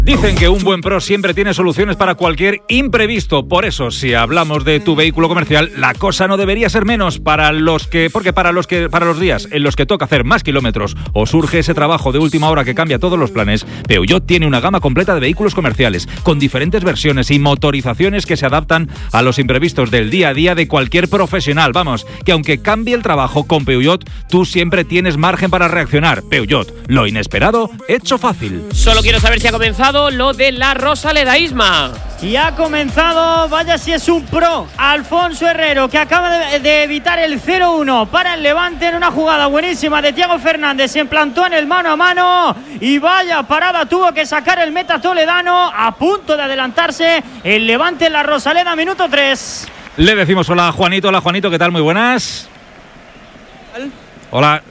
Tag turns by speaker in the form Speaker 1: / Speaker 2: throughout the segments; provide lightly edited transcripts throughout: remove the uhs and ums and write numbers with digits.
Speaker 1: Dicen que un buen pro siempre tiene soluciones para cualquier imprevisto. Por eso, si hablamos de tu vehículo comercial, la cosa no debería ser menos para los días en los que toca hacer más kilómetros o surge ese trabajo de última hora que cambia todos los planes. Peugeot tiene una gama completa de vehículos comerciales con diferentes versiones y motorizaciones que se adaptan a los imprevistos del día a día de cualquier profesional. Vamos, que aunque cambie el trabajo con Peugeot, tú siempre tienes margen para reaccionar. Peugeot, lo inesperado hecho fácil.
Speaker 2: Solo quiero saber si ha comenzado lo de la Rosaleda, Isma.
Speaker 3: Y ha comenzado, vaya si es un pro, Alfonso Herrero, que acaba de evitar el 0-1 para el Levante en una jugada buenísima de Thiago Fernández. Se implantó en el mano a mano y vaya parada tuvo que sacar el meta toledano, a punto de adelantarse el Levante en la Rosaleda, minuto 3.
Speaker 1: Le decimos hola a Juanito. Hola Juanito, ¿qué tal? Muy buenas. Hola.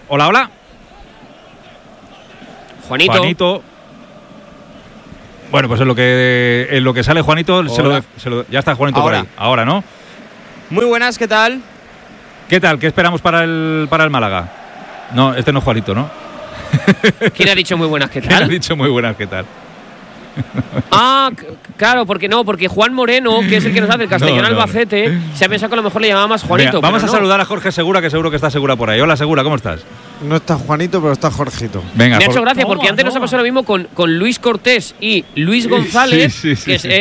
Speaker 1: Juanito. Bueno, pues en lo que sale Juanito, ya está Juanito por ahí. Ahora, ¿no?
Speaker 4: Muy buenas, ¿qué tal?
Speaker 1: ¿Qué tal? ¿Qué esperamos para el Málaga? No, este no es Juanito, ¿no?
Speaker 2: ¿Quién ha dicho muy buenas, qué tal?
Speaker 1: ¿Quién ha dicho muy buenas, qué tal?
Speaker 2: Claro, porque Juan Moreno, que es el que nos hace el Castellón Albacete, se ha pensado que a lo mejor le llamaba más Juanito.
Speaker 1: Venga, vamos a saludar a Jorge Segura, que seguro que está Segura por ahí. Hola Segura, ¿cómo estás?
Speaker 5: No está Juanito, pero está Jorgito.
Speaker 1: Venga,
Speaker 2: me ha hecho gracia porque antes nos ha pasado lo mismo con Luis Cortés y Luis González. Sí.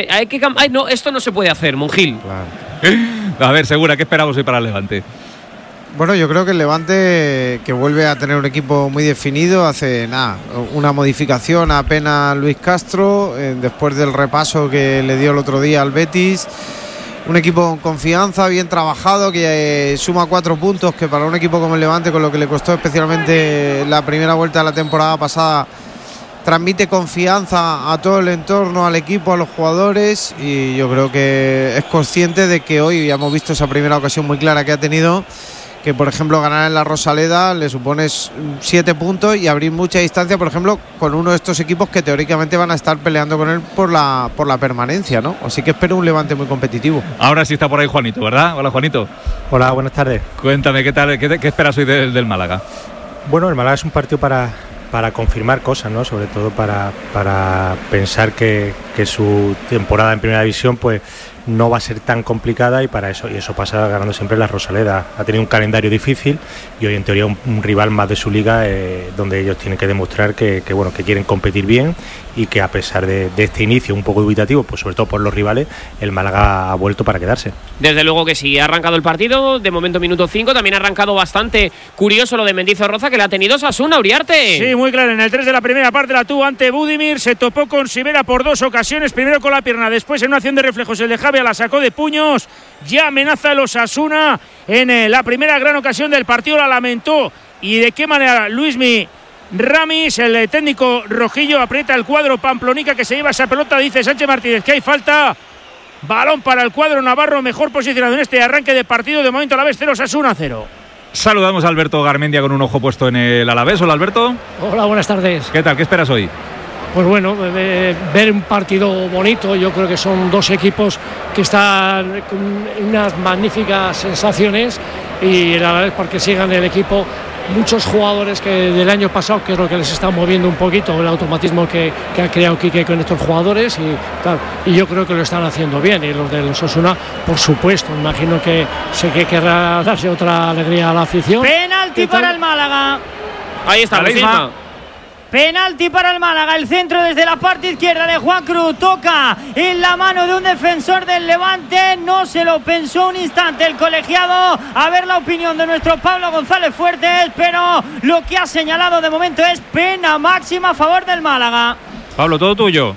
Speaker 2: Esto no se puede hacer, Monjil.
Speaker 5: Claro.
Speaker 1: A ver, Segura, ¿qué esperamos hoy para el Levante?
Speaker 5: Bueno, yo creo que el Levante, que vuelve a tener un equipo muy definido, hace una modificación apenas Luis Castro, después del repaso que le dio el otro día al Betis. Un equipo con confianza, bien trabajado, que suma 4 puntos, que para un equipo como el Levante, con lo que le costó especialmente la primera vuelta de la temporada pasada, transmite confianza a todo el entorno, al equipo, a los jugadores, y yo creo que es consciente de que hoy ya hemos visto esa primera ocasión muy clara que ha tenido, que por ejemplo ganar en la Rosaleda le supone 7 puntos y abrir mucha distancia, por ejemplo, con uno de estos equipos que teóricamente van a estar peleando con él por la permanencia, ¿no? Así que espero un Levante muy competitivo.
Speaker 1: Ahora sí está por ahí Juanito, ¿verdad? Hola Juanito.
Speaker 6: Hola, buenas tardes.
Speaker 1: Cuéntame, ¿qué tal? ¿Qué esperas hoy del Málaga?
Speaker 6: Bueno, el Málaga es un partido para confirmar cosas, ¿no? Sobre todo para pensar que su temporada en Primera División pues no va a ser tan complicada, y eso pasa ganando siempre la Rosaleda. Ha tenido un calendario difícil y hoy en teoría un rival más de su liga, donde ellos tienen que demostrar que quieren competir bien, y que a pesar de este inicio un poco dubitativo, pues sobre todo por los rivales, el Málaga ha vuelto para quedarse.
Speaker 2: Desde luego que sí, ha arrancado el partido, de momento minuto 5, también ha arrancado bastante curioso lo de Mendizorroza, que le ha tenido Osasuna, Uriarte.
Speaker 3: Sí, muy claro, en el 3 de la primera parte la tuvo ante Budimir, se topó con Sivera por 2 ocasiones, primero con la pierna, después en una acción de reflejos el de Javia la sacó de puños, ya amenaza el Osasuna en la primera gran ocasión del partido, la lamentó, y de qué manera Luismi Ramis, el técnico rojillo, aprieta el cuadro pamplonica que se lleva esa pelota, dice Sánchez Martínez que hay falta, balón para el cuadro navarro, mejor posicionado en este arranque de partido, de momento Alavés 0, Osasuna 0.
Speaker 1: Saludamos a Alberto Garmendia con un ojo puesto en el Alavés. Hola Alberto.
Speaker 7: Hola, buenas tardes.
Speaker 1: ¿Qué tal? ¿Qué esperas hoy?
Speaker 7: Pues bueno, ver un partido bonito. Yo creo que son dos equipos que están con unas magníficas sensaciones, y la verdad es porque sigan el equipo muchos jugadores que del año pasado, que es lo que les está moviendo un poquito, el automatismo que ha creado Quique con estos jugadores, y tal, y yo creo que lo están haciendo bien, y los de los Osasuna, por supuesto, imagino que sé que querrá darse otra alegría a la afición.
Speaker 3: Penalti para el Málaga.
Speaker 2: Ahí está, la
Speaker 3: Penalti para el Málaga, el centro desde la parte izquierda de Juan Cruz, toca en la mano de un defensor del Levante, no se lo pensó un instante el colegiado. A ver la opinión de nuestro Pablo González Fuertes, pero lo que ha señalado de momento es pena máxima a favor del Málaga.
Speaker 1: Pablo, todo tuyo.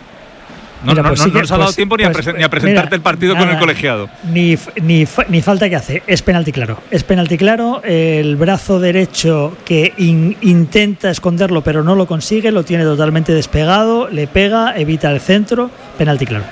Speaker 1: No nos ha dado tiempo ni a presentarte el partido con el colegiado.
Speaker 8: Ni falta que hace. Es penalti claro. Es penalti claro. El brazo derecho que intenta esconderlo pero no lo consigue, lo tiene totalmente despegado, le pega, evita el centro. Penalti claro.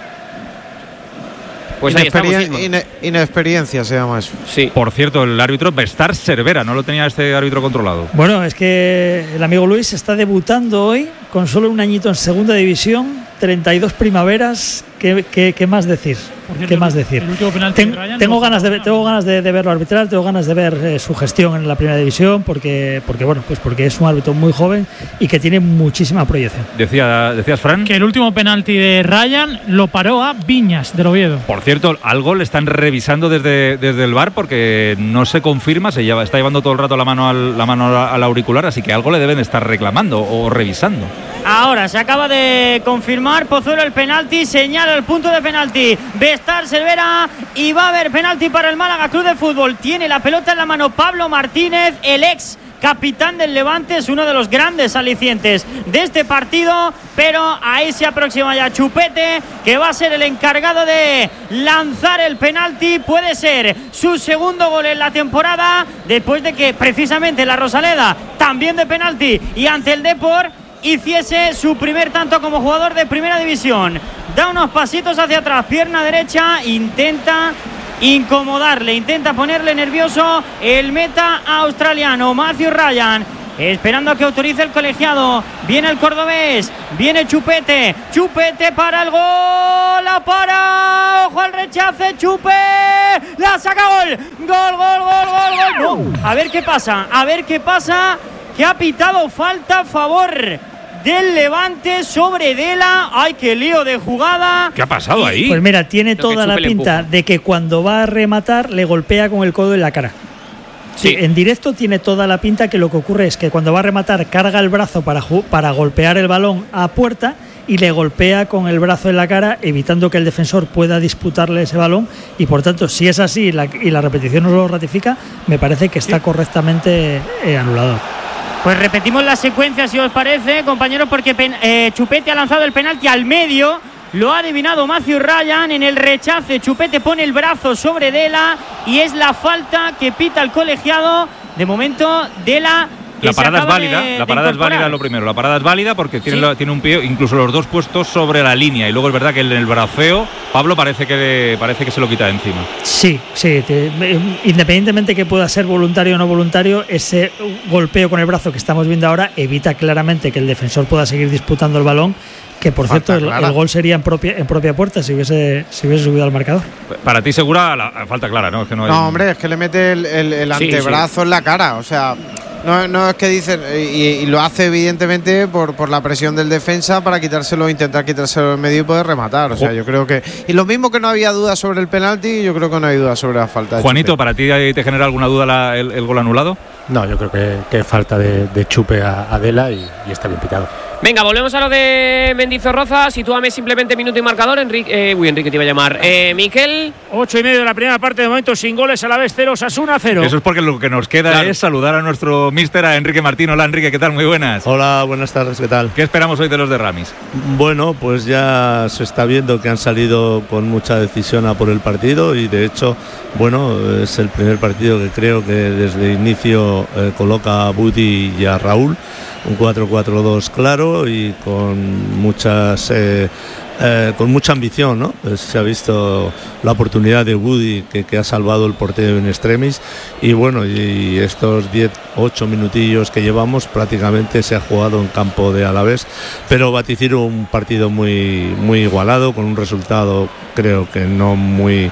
Speaker 2: Pues
Speaker 5: inexperiencia se llama eso.
Speaker 2: Sí.
Speaker 1: Por cierto, el árbitro Bestar Cervera, no lo tenía este árbitro controlado.
Speaker 8: Bueno, es que el amigo Luis está debutando hoy con solo un añito en segunda división, 32 primaveras. ¿Qué más decir?
Speaker 9: Cierto,
Speaker 8: ¿Qué más decir?
Speaker 9: El último penalti de Ryan,
Speaker 8: tengo ganas de verlo arbitrar, tengo ganas de ver su gestión en la primera división, porque es un árbitro muy joven y que tiene muchísima proyección.
Speaker 1: Decías, Fran,
Speaker 9: que el último penalti de Ryan lo paró a Viñas del Oviedo.
Speaker 1: Por cierto, algo le están revisando desde el VAR porque no se confirma, está llevando todo el rato la mano al auricular, así que algo le deben estar reclamando o revisando.
Speaker 10: Ahora se acaba de confirmar Pozuelo el penalti, señala el punto de penalti Bestar Cervera y va a haber penalti para el Málaga Club de Fútbol. Tiene la pelota en la mano Pablo Martínez, el ex capitán del Levante, es uno de los grandes alicientes de este partido, pero ahí se aproxima ya Chupete, que va a ser el encargado de lanzar el penalti. Puede ser su segundo gol en la temporada, después de que precisamente la Rosaleda, también de penalti y ante el Depor, hiciese su primer tanto como jugador de primera división. Da unos pasitos hacia atrás, pierna derecha, intenta incomodarle, intenta ponerle nervioso el meta australiano Matthew Ryan, esperando a que autorice el colegiado. Viene el cordobés, viene Chupete para el gol, la para, ojo al rechace, Chupe, la saca, gol. No, a ver qué pasa, que ha pitado falta a favor del Levante sobre Dela. ¡Ay, qué lío de jugada!
Speaker 1: ¿Qué ha pasado ahí?
Speaker 8: Pues mira, tiene toda la pinta de que cuando va a rematar le golpea con el codo en la cara. Sí, en directo tiene toda la pinta que lo que ocurre es que cuando va a rematar carga el brazo para golpear el balón a puerta y le golpea con el brazo en la cara, evitando que el defensor pueda disputarle ese balón, y por tanto, si es así y la repetición nos lo ratifica, me parece que está correctamente anulado.
Speaker 10: Pues repetimos la secuencia, si os parece, compañeros, porque Chupete ha lanzado el penalti al medio, lo ha adivinado Matthew Ryan. En el rechace Chupete pone el brazo sobre Dela y es la falta que pita el colegiado. De momento Dela,
Speaker 1: la parada es válida, lo primero. La parada es válida porque tiene un pie, incluso los dos puestos sobre la línea, y luego es verdad que en el braceo Pablo parece que se lo quita de encima. Sí, independientemente que pueda ser voluntario o no voluntario, ese golpeo con el brazo que estamos viendo ahora evita claramente que el defensor pueda seguir disputando el balón, que por cierto el gol sería en propia puerta si hubiese subido al marcador. Para ti segura la falta clara, ¿no? Es que no,
Speaker 5: hombre, es que le mete el antebrazo en la cara, o sea, no es que dicen, y lo hace evidentemente por la presión del defensa para intentar quitárselo en medio y poder rematar. O sea, yo creo que, y lo mismo que no había duda sobre el penalti, yo creo que no hay duda sobre la falta.
Speaker 1: Juanito, ¿para ti te genera alguna duda el gol anulado?
Speaker 6: No, yo creo que falta de Chupe a Dela y está bien pitado.
Speaker 2: Venga, volvemos a lo de Mendizorroza. Sitúame simplemente minuto y marcador. Enrique te iba a llamar. Miquel.
Speaker 3: 8:30 de la primera parte, de momento sin goles, a la vez 0, Osasuna 0.
Speaker 1: Eso es porque lo que nos queda es saludar a nuestro míster, a Enrique Martín. Hola, Enrique, ¿qué tal? Muy buenas.
Speaker 11: Hola, buenas tardes, ¿qué tal?
Speaker 1: ¿Qué esperamos hoy de los de Ramis?
Speaker 11: Bueno, pues ya se está viendo que han salido con mucha decisión a por el partido, y de hecho, bueno, es el primer partido que creo que desde inicio coloca a Budi y a Raúl. Un 4-4-2 claro y con mucha ambición, ¿no? Pues se ha visto la oportunidad de Budi que ha salvado el portero in extremis, y bueno, y estos 8 minutillos que llevamos prácticamente se ha jugado en campo de Alavés, pero vaticino un partido muy, muy igualado, con un resultado creo que no muy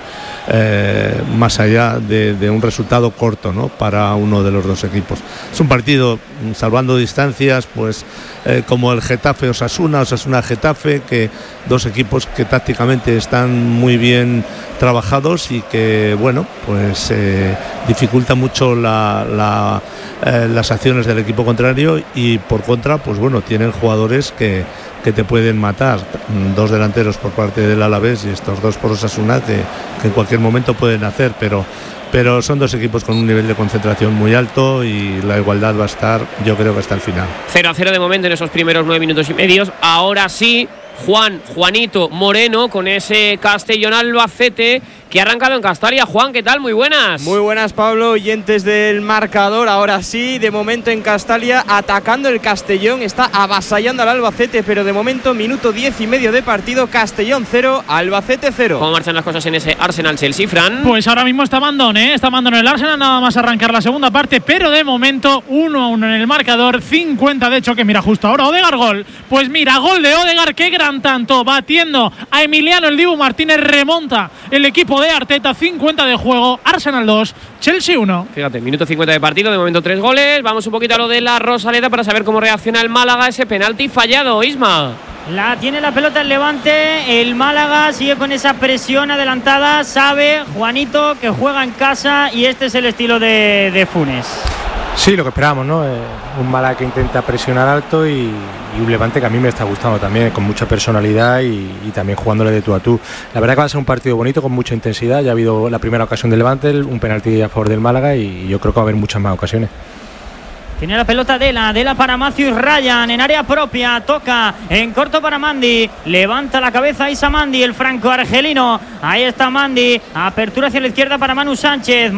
Speaker 11: más allá de un resultado corto, ¿no? Para uno de los dos equipos. Es un partido, salvando distancias, pues como el Getafe-Osasuna-Getafe, que dos equipos que tácticamente están muy bien trabajados y que, bueno, pues dificulta mucho las acciones del equipo contrario, y por contra, pues bueno, tienen jugadores que te pueden matar, dos delanteros por parte del Alavés y estos dos por Osasuna que en cualquier momento pueden hacer, pero son dos equipos con un nivel de concentración muy alto y la igualdad va a estar, yo creo que hasta el final.
Speaker 2: 0-0 de momento en esos primeros 9 minutos y medio. Ahora sí, Juanito Moreno con ese Castellón Albacete que ha arrancado en Castalia. Juan, ¿qué tal? Muy buenas.
Speaker 4: Muy buenas, Pablo, oyentes del marcador. Ahora sí, de momento en Castalia, atacando el Castellón, está avasallando al Albacete, pero de momento, minuto 10 y medio de partido, Castellón 0, Albacete 0.
Speaker 2: ¿Cómo marchan las cosas en ese Arsenal-Chelsea, Fran?
Speaker 9: Pues ahora mismo está Mandón, está Mandón en el Arsenal, nada más arrancar la segunda parte, pero de momento 1-1 en el marcador, 50 de choque. Mira, justo ahora Odegaard gol. Pues mira, gol de Odegaard, qué gran tanto, batiendo a Emiliano el Dibu Martínez, remonta el equipo de Arteta, 50 de juego, Arsenal 2, Chelsea 1.
Speaker 2: Fíjate, minuto 50 de partido, de momento 3 goles. Vamos un poquito a lo de la Rosaleda para saber cómo reacciona el Málaga, ese penalti fallado, Isma.
Speaker 10: La tiene la pelota el Levante, el Málaga sigue con esa presión adelantada, sabe Juanito que juega en casa y este es el estilo de Funes.
Speaker 6: Sí, lo que esperábamos, ¿no? Un Málaga que intenta presionar alto y un Levante que a mí me está gustando también, con mucha personalidad y también jugándole de tú a tú. La verdad que va a ser un partido bonito, con mucha intensidad. Ya ha habido la primera ocasión del Levante, un penalti a favor del Málaga y yo creo que va a haber muchas más ocasiones.
Speaker 10: Tiene la pelota Dela para Matthews Ryan en área propia, toca en corto para Mandi, levanta la cabeza Isa Mandi, el franco-argelino, ahí está Mandi, apertura hacia la izquierda para Manu Sánchez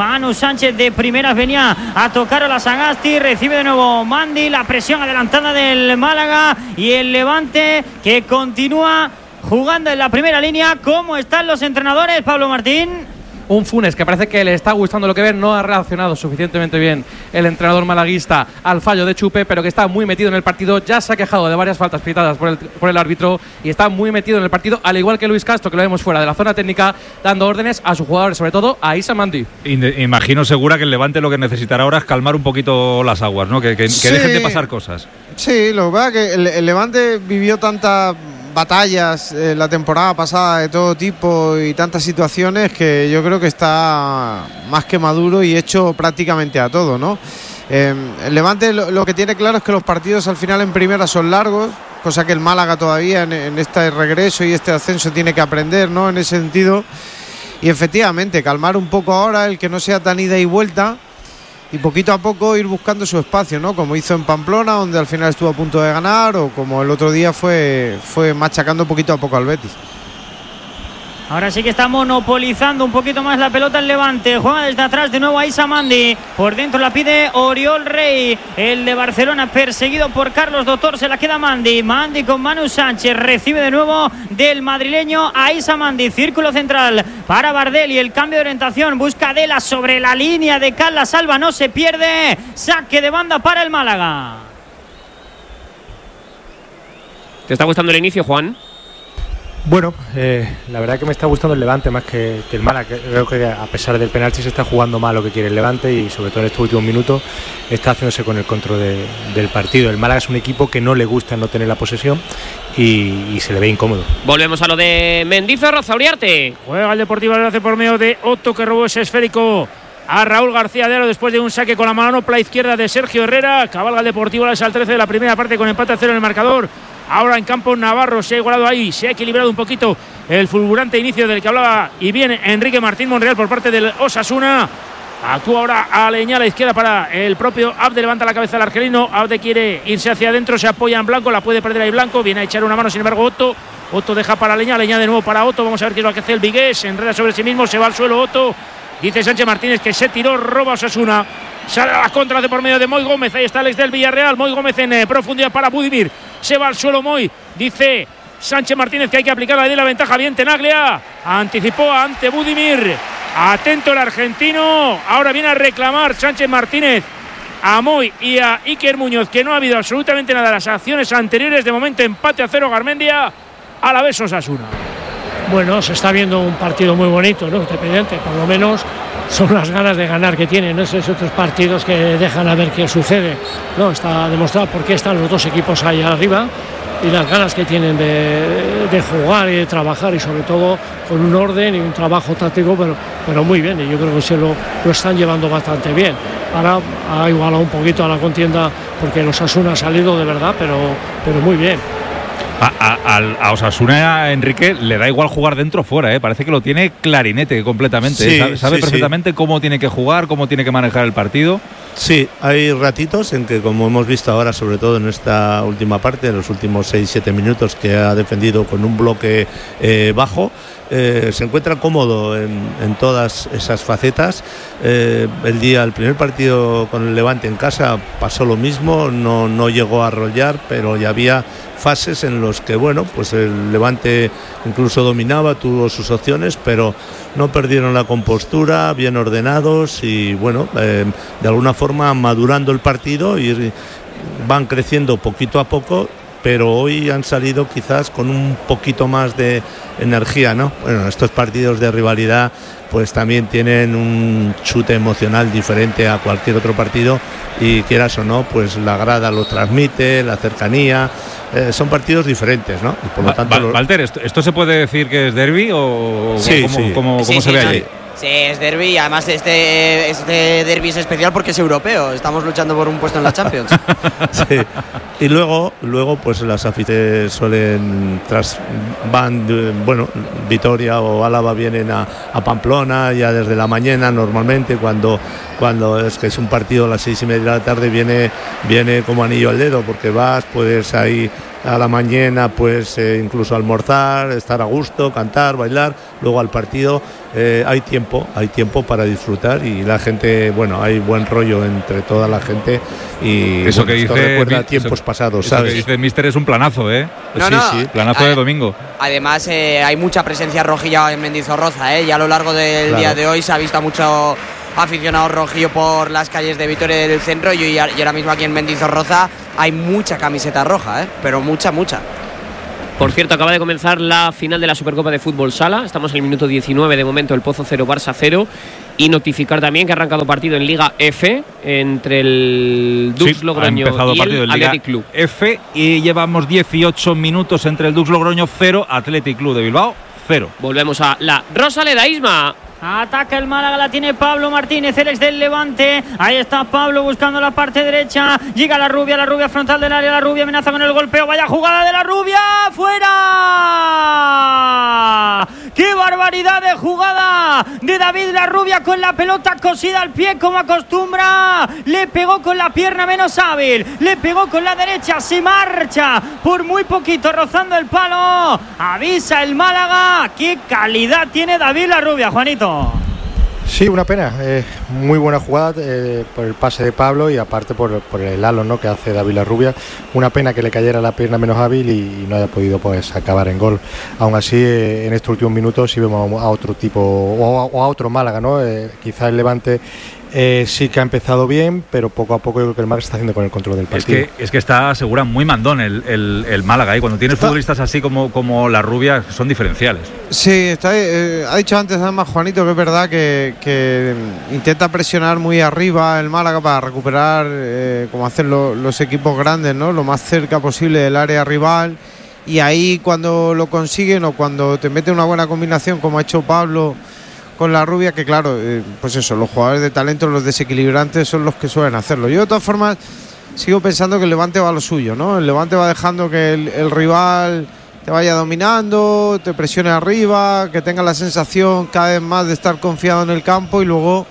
Speaker 10: de primeras venía a tocar a la Sagasti, recibe de nuevo Mandi, la presión adelantada del Málaga y el Levante que continúa jugando en la primera línea. ¿Cómo están los entrenadores, Pablo Martín?
Speaker 12: Un Funes que parece que le está gustando lo que ve, no ha reaccionado suficientemente bien el entrenador malaguista al fallo de Chupe, pero que está muy metido en el partido, ya se ha quejado de varias faltas pitadas por el árbitro y está muy metido en el partido, al igual que Luis Castro, que lo vemos fuera de la zona técnica, dando órdenes a sus jugadores, sobre todo a Isa Mandi.
Speaker 1: Imagino, Segura, que el Levante lo que necesitará ahora es calmar un poquito las aguas, ¿no? Que
Speaker 5: sí,
Speaker 1: dejen de pasar cosas.
Speaker 5: Sí, lo que pasa es que el Levante vivió tantas batallas la temporada pasada de todo tipo y tantas situaciones que yo creo que está más que maduro y hecho prácticamente a todo, ¿no? El Levante lo que tiene claro es que los partidos al final en primera son largos, cosa que el Málaga todavía en este regreso y este ascenso tiene que aprender, ¿no? En ese sentido, y efectivamente calmar un poco ahora, el que no sea tan ida y vuelta, y poquito a poco ir buscando su espacio, ¿no? Como hizo en Pamplona, donde al final estuvo a punto de ganar, o como el otro día fue machacando poquito a poco al Betis.
Speaker 10: Ahora sí que está monopolizando un poquito más la pelota el Levante. Juega desde atrás de nuevo a Isa Mandi. Por dentro la pide Oriol Rey. El de Barcelona perseguido por Carlos Doctor. Se la queda Mandi. Mandi con Manu Sánchez. Recibe de nuevo del madrileño a Isa Mandi. Círculo central para Bardelli. El cambio de orientación. Busca Dela sobre la línea de Cala Salva. No se pierde. Saque de banda para el Málaga.
Speaker 2: ¿Te está gustando el inicio, Juan?
Speaker 6: Bueno, la verdad que me está gustando el Levante más que el Málaga. Creo que a pesar del penalti se está jugando mal lo que quiere el Levante y sobre todo en estos últimos minutos está haciéndose con el control del partido. El Málaga es un equipo que no le gusta no tener la posesión y se le ve incómodo.
Speaker 2: Volvemos a lo de Mendizorroza, Uriarte.
Speaker 3: Juega el Deportivo Alavés por medio de Otto, que robó ese esférico a Raúl García de Aro después de un saque con la manopla izquierda de Sergio Herrera. Cabalga el Deportivo Alavés al 13 de la primera parte con empate a 0 en el marcador. Ahora en campo Navarro se ha igualado ahí, se ha equilibrado un poquito el fulgurante inicio del que hablaba y viene Enrique Martín Monreal por parte del Osasuna. Actúa ahora Aleñá a la izquierda para el propio Abde, levanta la cabeza el argelino. Abde quiere irse hacia adentro, se apoya en Blanco, la puede perder ahí Blanco, viene a echar una mano, sin embargo Otto deja para Aleñá de nuevo para Otto. Vamos a ver qué es lo que hace el Vigués, se enreda sobre sí mismo, se va al suelo Otto. Dice Sánchez Martínez que se tiró, roba Osasuna. Sale a las contras de por medio de Moy Gómez. Ahí está Alex del Villarreal. Moy Gómez en profundidad para Budimir. Se va al suelo Moy. Dice Sánchez Martínez que hay que aplicar la ventaja. Bien Tenaglia. Anticipó ante Budimir. Atento el argentino. Ahora viene a reclamar Sánchez Martínez a Moy y a Iker Muñoz, que no ha habido absolutamente nada de las acciones anteriores. De momento empate a 0 Garmendia. Alavés Osasuna.
Speaker 7: Bueno, se está viendo un partido muy bonito, ¿no? Independiente, por lo menos son las ganas de ganar que tienen, ¿no? Esos otros partidos que dejan a ver qué sucede, ¿no? Está demostrado por qué están los dos equipos ahí arriba y las ganas que tienen de jugar y de trabajar, y sobre todo con un orden y un trabajo táctico, pero muy bien, y yo creo que se lo están llevando bastante bien. Ahora ha igualado un poquito a la contienda porque los Osasuna ha salido de verdad, pero muy bien.
Speaker 1: A Osasuna, Enrique, le da igual jugar dentro o fuera, parece que lo tiene clarinete completamente.
Speaker 11: Sí,
Speaker 1: sabe
Speaker 11: sí,
Speaker 1: perfectamente cómo tiene que jugar, cómo tiene que manejar el partido.
Speaker 11: Sí, hay ratitos en que, como hemos visto ahora, sobre todo en esta última parte, en los últimos 6-7 minutos, que ha defendido con un bloque bajo, se encuentra cómodo en todas esas facetas. El primer partido con el Levante en casa pasó lo mismo, no llegó a arrollar, pero ya había fases en los que, bueno, pues el Levante incluso dominaba, tuvo sus opciones, pero no perdieron la compostura, bien ordenados y, bueno, de alguna forma madurando el partido y van creciendo poquito a poco, pero hoy han salido quizás con un poquito más de energía, ¿no? Bueno, estos partidos de rivalidad pues también tienen un chute emocional diferente a cualquier otro partido y, quieras o no, pues la grada lo transmite, la cercanía. Son partidos diferentes, ¿no? Y por lo tanto,
Speaker 1: Walter, ¿esto se puede decir que es derbi o
Speaker 11: sí,
Speaker 1: cómo se ve allí?
Speaker 13: Sí, es derbi y además este derbi es especial porque es europeo. Estamos luchando por un puesto en la Champions.
Speaker 11: Sí. Y luego pues las aficiones Vitoria o Álava vienen a Pamplona ya desde la mañana normalmente cuando es que es un partido a las 6:30 de la tarde viene como anillo al dedo porque puedes ahí a la mañana pues incluso almorzar, estar a gusto, cantar, bailar, luego al partido hay tiempo para disfrutar y la gente, bueno, hay buen rollo entre toda la gente y
Speaker 1: eso que dice
Speaker 11: recuerda tiempos pasados, ¿sabes?
Speaker 1: Eso que dice Mister es un planazo,
Speaker 11: Sí,
Speaker 1: planazo de domingo.
Speaker 13: Además hay mucha presencia rojilla en Mendizorroza, y a lo largo del día de hoy se ha visto mucho aficionado rojillo por las calles de Vitoria del centro y ahora mismo aquí en Mendizorroza hay mucha camiseta roja, pero mucha.
Speaker 2: Por cierto, acaba de comenzar la final de la Supercopa de Fútbol Sala. Estamos en el minuto 19 de momento, el Pozo 0, Barça 0. Y notificar también que ha arrancado partido en Liga F entre el Dux Logroño y el Athletic Club
Speaker 1: F y llevamos 18 minutos entre el Dux Logroño 0, Athletic Club de Bilbao 0.
Speaker 2: Volvemos a la Rosaleda, Isma.
Speaker 10: Ataca el Málaga, la tiene Pablo Martínez, el ex del Levante. Ahí está Pablo buscando la parte derecha. Llega la rubia frontal del área. La rubia amenaza con el golpeo. Vaya jugada de la rubia. ¡Fuera! ¡Qué barbaridad de jugada de David la Rubia con la pelota cosida al pie como acostumbra! Le pegó con la pierna menos hábil. Le pegó con la derecha. Se marcha por muy poquito rozando el palo. Avisa el Málaga. ¡Qué calidad tiene David la Rubia, Juanito!
Speaker 6: Sí, una pena. Muy buena jugada por el pase de Pablo y aparte por el halo, ¿no?, que hace David Larrubia. Una pena que le cayera la pierna menos hábil y no haya podido pues acabar en gol. Aún así, en estos últimos minutos sí vemos a otro tipo o a otro Málaga, ¿no? Quizá el Levante sí que ha empezado bien, pero poco a poco yo creo que el Málaga está haciendo con el control del partido.
Speaker 1: Es que está asegura muy mandón el Málaga, y cuando tienes futbolistas así como la Rubia son diferenciales.
Speaker 5: Sí, ha dicho antes además Juanito que es verdad que intenta presionar muy arriba el Málaga para recuperar como hacen los equipos grandes, ¿no?, lo más cerca posible del área rival, y ahí cuando lo consiguen o cuando te mete una buena combinación como ha hecho Pablo con la Rubia, que claro, pues eso, los jugadores de talento, los desequilibrantes son los que suelen hacerlo. Yo de todas formas sigo pensando que el Levante va a lo suyo, ¿no? El Levante va dejando que el rival te vaya dominando, te presione arriba, que tenga la sensación cada vez más de estar confiado en el campo y luego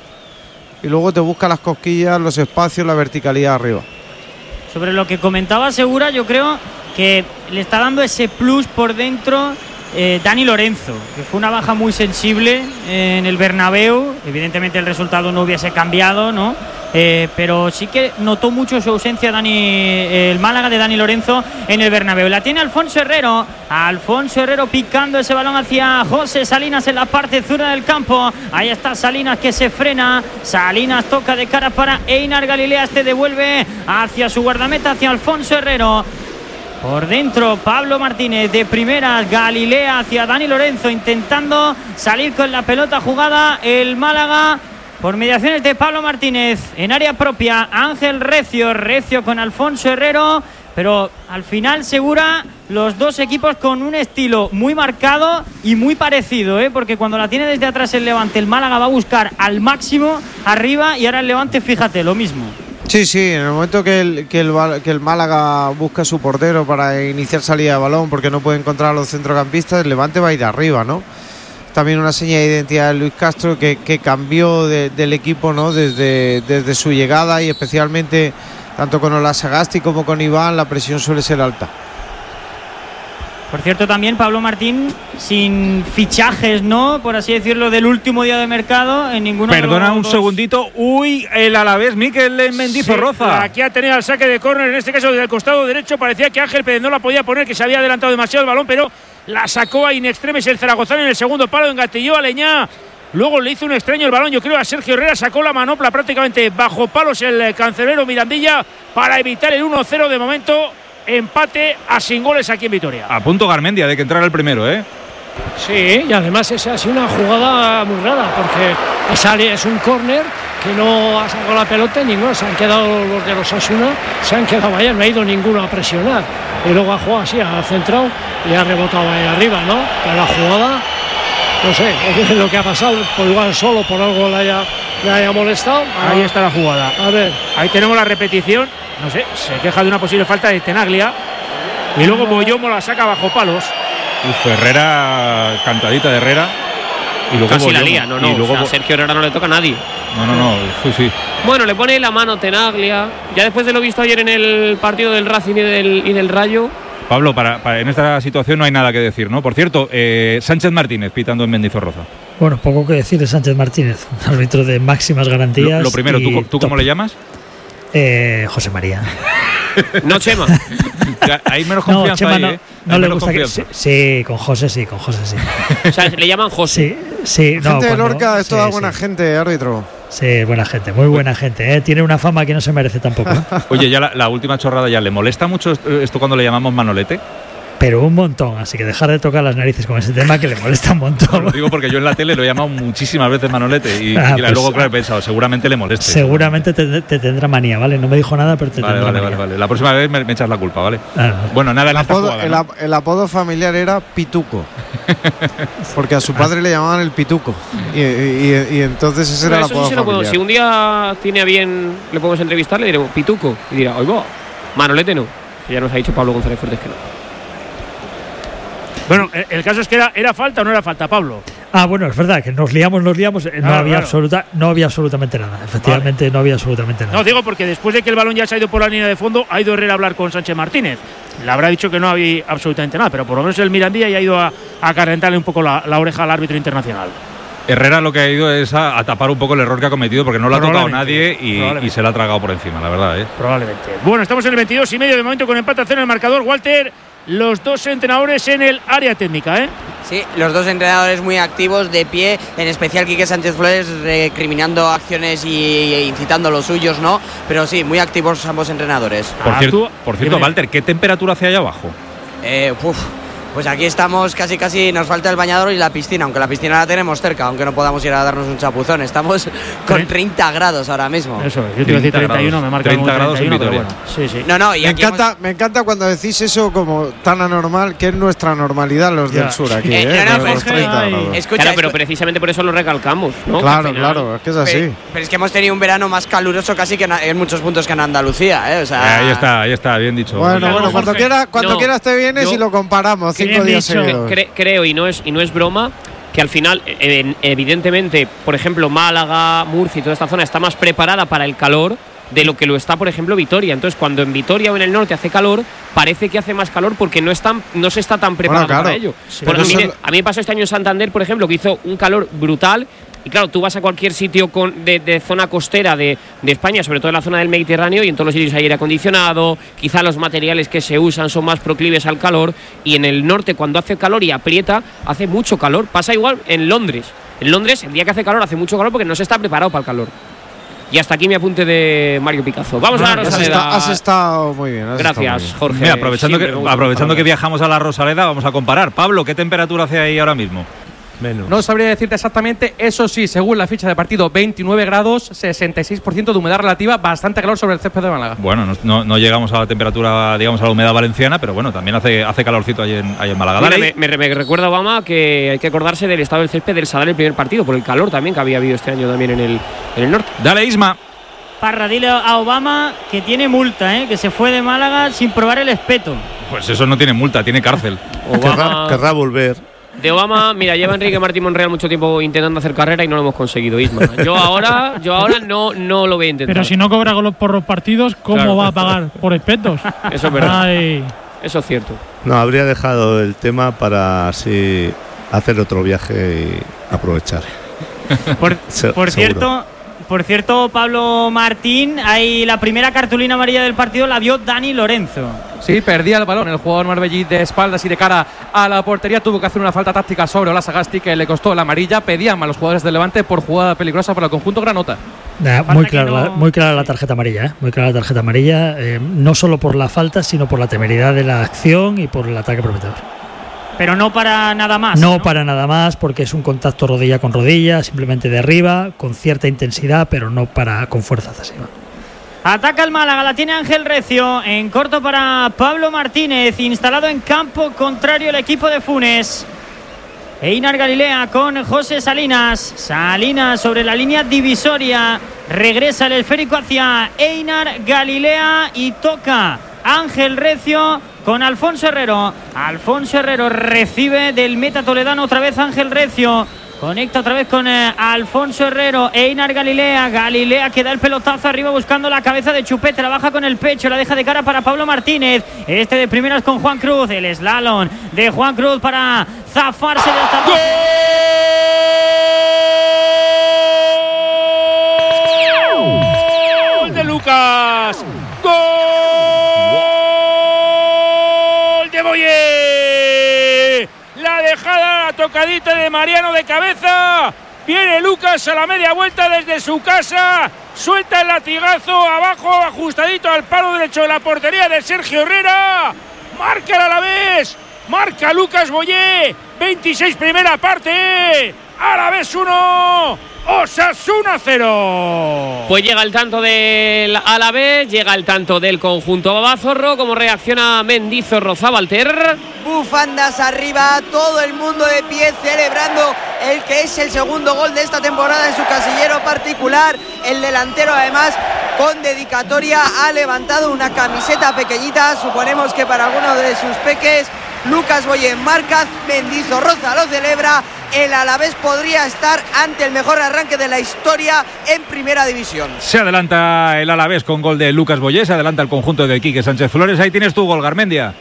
Speaker 5: te busca las cosquillas, los espacios, la verticalidad arriba.
Speaker 10: Sobre lo que comentaba Segura, yo creo que le está dando ese plus por dentro Dani Lorenzo, que fue una baja muy sensible en el Bernabéu. Evidentemente el resultado no hubiese cambiado, ¿no? Pero sí que notó mucho su ausencia el Málaga de Dani Lorenzo en el Bernabéu. La tiene Alfonso Herrero picando ese balón hacia José Salinas en la parte zurda del campo. Ahí está Salinas que se frena. Salinas toca de cara para Einar Galilea, devuelve hacia su guardameta, hacia Alfonso Herrero. Por dentro Pablo Martínez de primeras, Galilea hacia Dani Lorenzo intentando salir con la pelota jugada el Málaga por mediaciones de Pablo Martínez en área propia. Ángel Recio con Alfonso Herrero, pero al final Segura, los dos equipos con un estilo muy marcado y muy parecido, porque cuando la tiene desde atrás el Levante, el Málaga va a buscar al máximo arriba, y ahora el Levante, fíjate, lo mismo.
Speaker 5: Sí, en el momento que el Málaga busca su portero para iniciar salida de balón porque no puede encontrar a los centrocampistas, el Levante va a ir arriba, ¿no? También una seña de identidad de Luis Castro que cambió del equipo, ¿no? Desde su llegada, y especialmente tanto con Ola Sagasti como con Iván la presión suele ser alta.
Speaker 10: Por cierto, también Pablo Martín sin fichajes, ¿no? Por así decirlo, del último día de mercado en ninguno.
Speaker 1: Perdona un segundito. Uy, el Alavés, Mikel Mendizorroza.
Speaker 3: Sí, aquí ha tenido el saque de córner, en este caso desde el costado derecho. Parecía que Ángel Pérez no la podía poner, que se había adelantado demasiado el balón, pero la sacó a in extremis el zaragozano en el segundo palo, engatilló a Leñá. Luego le hizo un extraño el balón, yo creo, a Sergio Herrera. Sacó la manopla prácticamente bajo palos el cancerbero Mirandilla para evitar el 1-0 de momento. Empate a sin goles aquí en Vitoria.
Speaker 1: A punto Garmendia de que entrara el primero, ¿eh?
Speaker 7: Sí, y además esa ha sido una jugada muy rara, porque es un córner que no ha sacado la pelota, ninguno, se han quedado los de los Osasuna, se han quedado allá, no ha ido ninguno a presionar. Y luego ha jugado así, ha centrado y ha rebotado ahí arriba, ¿no? Pero la jugada, no sé, es lo que ha pasado, por igual solo por algo le haya molestado.
Speaker 3: Ahí está la jugada.
Speaker 7: A ver.
Speaker 3: Ahí tenemos la repetición. No sé, se queja de una posible falta de Tenaglia. Y luego Boyomo la saca bajo palos.
Speaker 1: Herrera, cantadita de Herrera. Y luego
Speaker 2: casi
Speaker 1: Boyomo.
Speaker 2: la lía, no.
Speaker 1: Y luego
Speaker 2: a Sergio Herrera no le toca a nadie.
Speaker 1: No, sí.
Speaker 2: Bueno, le pone la mano Tenaglia. Ya después de lo visto ayer en el partido del Racing y del Rayo.
Speaker 1: Pablo, en esta situación no hay nada que decir, ¿no? Por cierto, Sánchez Martínez pitando en Mendizorroza.
Speaker 8: Bueno, poco que decir de Sánchez Martínez, un árbitro de máximas garantías.
Speaker 1: Lo primero, ¿tú cómo le llamas?
Speaker 8: José María.
Speaker 2: No, Chema.
Speaker 1: Hay menos confianza
Speaker 8: Chema
Speaker 1: ahí,
Speaker 8: no,
Speaker 1: ¿eh?
Speaker 8: No le gusta que... Sí, con José sí.
Speaker 2: O sea, le llaman José.
Speaker 8: Sí.
Speaker 5: Gente de Lorca es toda buena gente, árbitro.
Speaker 8: Sí, buena gente, muy buena gente, ¿eh? Tiene una fama que no se merece tampoco, ¿eh?
Speaker 1: Oye, ya la última chorrada, ¿ya le molesta mucho esto cuando le llamamos Manolete?
Speaker 8: Pero un montón, así que dejar de tocar las narices con ese tema que le molesta un montón.
Speaker 1: Lo digo porque yo en la tele lo he llamado muchísimas veces Manolete y
Speaker 8: pues,
Speaker 1: luego, claro, he pensado, seguramente le moleste.
Speaker 8: Seguramente te tendrá manía, ¿vale? No me dijo nada, pero te tendrá manía.
Speaker 1: Vale. La próxima vez me echas la culpa, ¿vale? Bueno, nada,
Speaker 5: el apodo familiar era Pituco, porque a su padre le llamaban el Pituco y entonces ese era el apodo familiar.
Speaker 2: Si un día tiene a bien, le podemos entrevistar, le diremos Pituco y dirá, oigo, Manolete no. Ya nos ha dicho Pablo González Fuertes que no.
Speaker 3: Bueno, el caso es que ¿era falta o no era falta, Pablo?
Speaker 8: Bueno, es verdad que nos liamos, no había absolutamente nada. Efectivamente, vale. No había absolutamente nada.
Speaker 3: No, digo porque después de que el balón ya se ha ido por la línea de fondo, ha ido Herrera a hablar con Sánchez Martínez. Le habrá dicho que no había absolutamente nada, pero por lo menos el Mirandilla ya ha ido a calentarle un poco la oreja al árbitro internacional.
Speaker 1: Herrera lo que ha ido es a tapar un poco el error que ha cometido porque no lo ha tocado nadie y se lo ha tragado por encima, la verdad, ¿eh?
Speaker 3: Probablemente. Bueno, estamos en el 22:30 de momento con empate a 0 en el marcador. Walter, los dos entrenadores en el área técnica, ¿eh?
Speaker 13: Sí, los dos entrenadores muy activos, de pie, en especial Quique Sánchez Flores recriminando acciones y incitando a los suyos, ¿no? Pero sí, muy activos ambos entrenadores.
Speaker 1: Por cierto, Walter, ¿qué temperatura hace allá abajo?
Speaker 13: Pues aquí estamos casi nos falta el bañador y la piscina, aunque la piscina la tenemos cerca, aunque no podamos ir a darnos un chapuzón. Estamos con 30 grados ahora mismo.
Speaker 3: Eso, yo te iba a decir 31, me marca
Speaker 1: 30 grados 31, en Vitoria.
Speaker 3: Bueno, sí.
Speaker 13: No, y
Speaker 5: me encanta cuando decís eso como tan anormal, que es nuestra normalidad los del sur aquí,
Speaker 2: Escucha, pero precisamente por eso lo recalcamos, ¿no?
Speaker 5: Claro, es que es así.
Speaker 13: Pero es que hemos tenido un verano más caluroso casi que en muchos puntos que en Andalucía, ¿eh? O sea,
Speaker 1: ahí está, bien dicho.
Speaker 5: Bueno, cuando quieras te vienes y lo comparamos. 5 días seguidos.
Speaker 2: Creo, y no es broma, que al final, evidentemente, por ejemplo, Málaga, Murcia y toda esta zona está más preparada para el calor de lo que lo está, por ejemplo, Vitoria. Entonces, cuando en Vitoria o en el norte hace calor, parece que hace más calor porque no se está tan preparado para ello. Sí, a mí me pasó este año en Santander, por ejemplo, que hizo un calor brutal. Y claro, tú vas a cualquier sitio de zona costera de España, sobre todo en la zona del Mediterráneo, y en todos los sitios hay aire acondicionado, quizá los materiales que se usan son más proclives al calor, y en el norte cuando hace calor y aprieta, hace mucho calor. Pasa igual en Londres. En Londres, el día que hace calor, hace mucho calor porque no se está preparado para el calor. Y hasta aquí mi apunte de Mario Picazo. Vamos a la Rosaleda.
Speaker 5: Has estado muy bien.
Speaker 2: Gracias, Jorge.
Speaker 1: Mira, aprovechando que viajamos a la Rosaleda, vamos a comparar. Pablo, ¿qué temperatura hace ahí ahora mismo?
Speaker 12: Menos. No sabría decirte exactamente, eso sí, según la ficha de partido, 29 grados, 66% de humedad relativa, bastante calor sobre el césped de Málaga.
Speaker 1: Bueno, no llegamos a la temperatura, digamos, a la humedad valenciana, pero bueno, también hace calorcito ahí en Málaga.
Speaker 2: Mira, me recuerda, Obama, que hay que acordarse del estado del césped del Sadar el primer partido, por el calor también que había habido este año también en el norte.
Speaker 1: Dale, Isma.
Speaker 10: Parra, dile a Obama que tiene multa, que se fue de Málaga sin probar el espeto.
Speaker 1: Pues eso no tiene multa, tiene cárcel.
Speaker 11: Querrá volver.
Speaker 2: De Obama, mira, lleva Enrique Martín Monreal mucho tiempo intentando hacer carrera y no lo hemos conseguido, Isma. Yo ahora no lo voy a intentar.
Speaker 9: Pero si no cobra por los partidos, ¿cómo va a pagar? ¿Por espetos?
Speaker 2: Eso es verdad.
Speaker 9: Ay.
Speaker 2: Eso es cierto.
Speaker 11: No, habría dejado el tema para así hacer otro viaje y aprovechar.
Speaker 10: Por cierto, Pablo Martín, la primera cartulina amarilla del partido la vio Dani Lorenzo.
Speaker 12: Sí, perdía el balón el jugador marbellí de espaldas y de cara a la portería. Tuvo que hacer una falta táctica sobre Ola Sagasti que le costó la amarilla. Pedían a los jugadores del Levante por jugada peligrosa para el conjunto granota.
Speaker 8: Muy clara la tarjeta amarilla, muy clara la tarjeta amarilla, no solo por la falta, sino por la temeridad de la acción y por el ataque prometedor.
Speaker 10: Pero no para nada más.
Speaker 8: No para nada más, porque es un contacto rodilla con rodilla, simplemente de arriba, con cierta intensidad, pero no con fuerza excesiva.
Speaker 10: Ataca el Málaga, la tiene Ángel Recio, en corto para Pablo Martínez, instalado en campo contrario el equipo de Funes. Einar Galilea con José Salinas. Salinas sobre la línea divisoria. Regresa el esférico hacia Einar Galilea y toca Ángel Recio con Alfonso Herrero. Alfonso Herrero recibe del meta toledano otra vez Ángel Recio. Conecta otra vez con Alfonso Herrero. Einar Galilea. Galilea que da el pelotazo arriba buscando la cabeza de Chupé. Trabaja con el pecho. La deja de cara para Pablo Martínez. Este de primeras con Juan Cruz. El slalom de Juan Cruz para zafarse de hasta
Speaker 3: ¡Gol de Lucas! ¡Gol de Boyé! La dejada, la tocadita de Mariano de cabeza. Viene Lucas a la media vuelta desde su casa. Suelta el latigazo abajo, ajustadito al palo derecho de la portería de Sergio Herrera. Marca el Alavés. Marca Lucas Boyé. 26 primera parte. Alavés 1. Osasuna 0.
Speaker 2: Pues llega el tanto del Alavés, llega el tanto del conjunto babazorro. ¿Cómo reacciona Mendizorroza, Walter?
Speaker 13: Bufandas arriba, todo el mundo de pie celebrando el que es el segundo gol de esta temporada en su casillero particular. El delantero además con dedicatoria ha levantado una camiseta pequeñita, suponemos que para alguno de sus peques. Lucas Boyé marca, Mendizorroza lo celebra. El Alavés podría estar ante el mejor arranque de la historia en primera división.
Speaker 1: Se adelanta el Alavés con gol de Lucas Boyé, se adelanta el conjunto de Quique Sánchez Flores. Ahí tienes tu gol, Garmendia.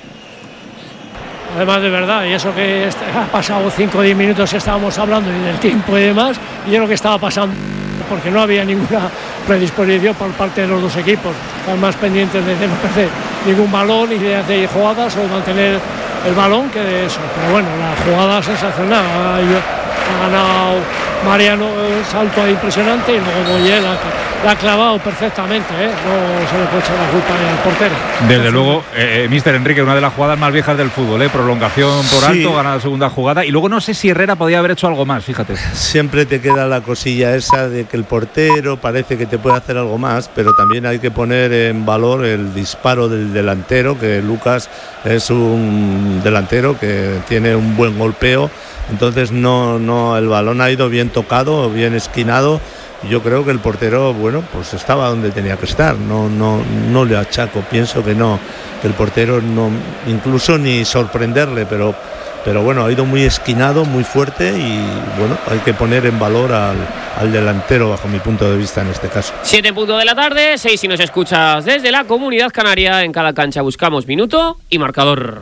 Speaker 7: Además de verdad, y eso que ha pasado 5 o 10 minutos estábamos hablando y del tiempo y demás, y es lo que estaba pasando, porque no había ninguna predisposición por parte de los dos equipos. Están más pendientes de no perder ningún balón y de hacer jugadas o de mantener el balón que de eso. Pero bueno, la jugada sensacional. Ha ganado Mariano un salto impresionante y luego Boyé la ha clavado perfectamente, no se le puede echar la culpa al portero.
Speaker 1: Desde luego, Mister Enrique, una de las jugadas más viejas del fútbol, prolongación por alto, gana la segunda jugada y luego no sé si Herrera podía haber hecho algo más, fíjate.
Speaker 11: Siempre te queda la cosilla esa de que el portero parece que te puede hacer algo más, pero también hay que poner en valor el disparo del delantero, que Lucas es un delantero que tiene un buen golpeo. Entonces no el balón ha ido bien tocado, bien esquinado. Yo creo que el portero, bueno, pues estaba donde tenía que estar. No le achaco, pienso que no, que el portero no, incluso ni sorprenderle, pero bueno, ha ido muy esquinado, muy fuerte y bueno, hay que poner en valor al delantero bajo mi punto de vista en este caso.
Speaker 2: 7:00 de la tarde, 6 si nos escuchas desde la Comunidad Canaria. En cada cancha buscamos minuto y marcador.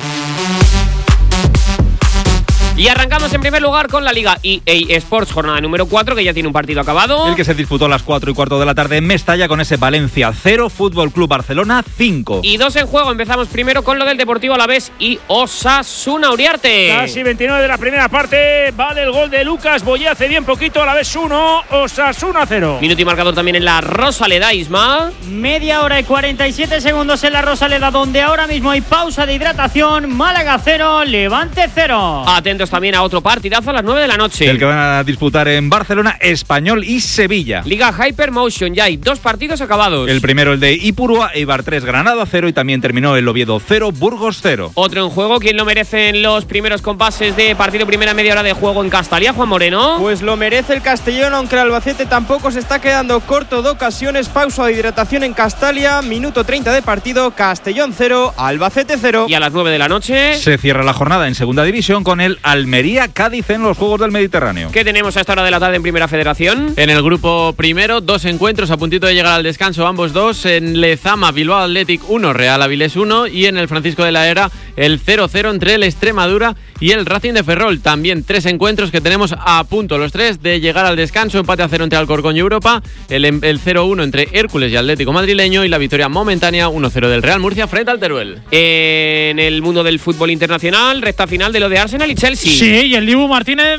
Speaker 2: Y arrancamos en primer lugar con la Liga EA Sports, jornada número 4, que ya tiene un partido acabado.
Speaker 1: El que se disputó a las 4:15 de la tarde en Mestalla con ese Valencia 0, Fútbol Club Barcelona 5.
Speaker 2: Y 2 en juego. Empezamos primero con lo del Deportivo Alavés y Osasuna Uriarte.
Speaker 3: Casi 29 de la primera parte. Vale el gol de Lucas Boyé hace bien poquito. Alavés 1, Osasuna 0.
Speaker 2: Minuto y marcador también en la Rosaleda, Isma.
Speaker 10: Media hora y 47 segundos en la Rosaleda, donde ahora mismo hay pausa de hidratación. Málaga 0, Levante 0.
Speaker 2: Atentos también a otro partidazo a las 9 de la noche.
Speaker 1: El que van a disputar en Barcelona, Español y Sevilla.
Speaker 2: Liga Hypermotion, ya hay 2 partidos acabados.
Speaker 1: El primero, el de Ipurúa, Eibar 3, Granada 0 y también terminó el Oviedo 0, Burgos 0.
Speaker 2: Otro en juego, ¿quién lo merece en los primeros compases de partido, primera media hora de juego en Castalia, Juan Moreno?
Speaker 4: Pues lo merece el Castellón, aunque el Albacete tampoco se está quedando corto de ocasiones. Pausa de hidratación en Castalia, minuto 30 de partido, Castellón 0, Albacete 0.
Speaker 2: Y a las 9 de la noche
Speaker 1: se cierra la jornada en segunda división con el Almería-Cádiz en los Juegos del Mediterráneo.
Speaker 2: ¿Qué tenemos a esta hora de la tarde en Primera Federación?
Speaker 14: En el grupo primero, 2 encuentros a puntito de llegar al descanso, ambos dos. En Lezama, Bilbao Athletic 1, Real Avilés 1. Y en el Francisco de la Era, el 0-0 entre el Extremadura y el Racing de Ferrol. También 3 encuentros que tenemos a punto, los 3 de llegar al descanso. Empate a 0 entre Alcorcón y Europa. El 0-1 entre Hércules y Atlético Madrileño. Y la victoria momentánea 1-0 del Real Murcia frente al Teruel.
Speaker 2: En el mundo del fútbol internacional, recta final de lo de Arsenal y Chelsea.
Speaker 9: Sí, y el Dibu Martínez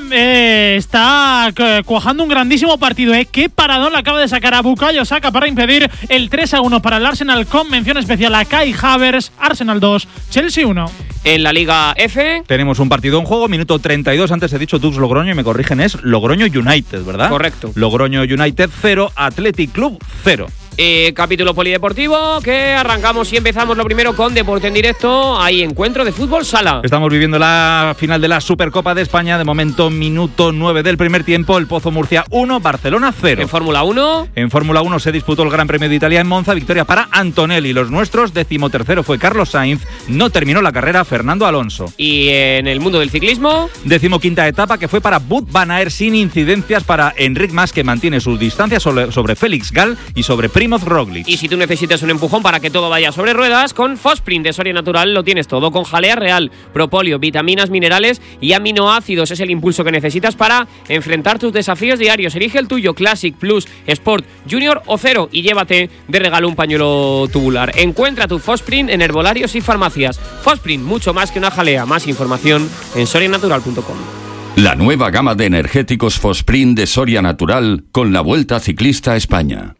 Speaker 9: está cuajando un grandísimo partido. Qué paradón le acaba de sacar a Bukayo Saka para impedir el 3-1 para el Arsenal, con mención especial a Kai Havertz. Arsenal 2, Chelsea 1.
Speaker 2: En la Liga F
Speaker 1: tenemos un partido en juego, minuto 32. Antes he dicho Dux Logroño y me corrigen, es Logroño United, ¿verdad?
Speaker 2: Correcto.
Speaker 1: Logroño United 0, Athletic Club 0.
Speaker 2: Capítulo polideportivo que arrancamos y empezamos lo primero con deporte en directo. Hay encuentro de fútbol sala.
Speaker 1: Estamos viviendo la final de la Supercopa de España. De momento, minuto 9 del primer tiempo. El Pozo Murcia 1, Barcelona 0.
Speaker 2: En Fórmula 1.
Speaker 1: En Fórmula 1 se disputó el Gran Premio de Italia en Monza. Victoria para Antonelli. Los nuestros, 13º fue Carlos Sainz. No terminó la carrera Fernando Alonso.
Speaker 2: Y en el mundo del ciclismo,
Speaker 1: 15ª etapa que fue para Wout van Aert, sin incidencias para Enric Mas, que mantiene sus distancias sobre Félix Gall y sobre Primoz Roglic.
Speaker 2: Y si tú necesitas un empujón para que todo vaya sobre ruedas, con Fosprint de Soria Natural lo tienes todo, con jalea real, propóleo, vitaminas, minerales y aminoácidos. Es el impulso que necesitas para enfrentar tus desafíos diarios. Elige el tuyo, Classic, Plus, Sport, Junior o Cero, y llévate de regalo un pañuelo tubular. Encuentra tu Fosprint en herbolarios y farmacias. Fosprint, mucho más que una jalea. Más información en sorianatural.com.
Speaker 15: La nueva gama de energéticos Fosprint de Soria Natural con la Vuelta Ciclista a España.